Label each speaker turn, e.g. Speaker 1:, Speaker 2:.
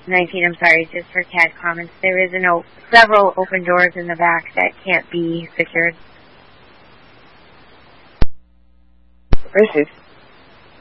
Speaker 1: 19, I'm sorry, just for CAD comments. There is several open doors in the back that can't be secured.
Speaker 2: Received.